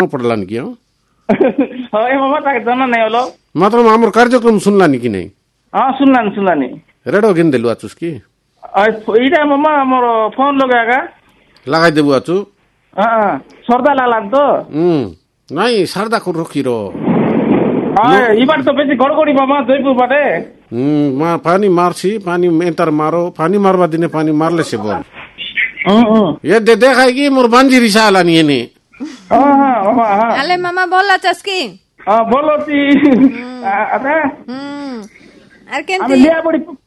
पड़लानी कि ए मामा ताके जन नै होलो मात्र हाम्रो कार्यक्रम सुनलानी कि नै सुनलानी रेडियो किन देलु आचुस कि इटा मामा मोर फोन लगागा लगाइ देबु आचु सर्दा लालान तो नाइ सारदा को रोकिरो इबार तो बेसी गडगडी मामा जयपुर बाटे पानी मार्सी पानी मेंतर मारो पानी मारवा दिने पानी मारले से बोल ये देखा कि मोर बांजी रिसाला नि ने अले मामा बोला चस्की बोलो ती अरे আর কেন আমি লিয়া বড়ি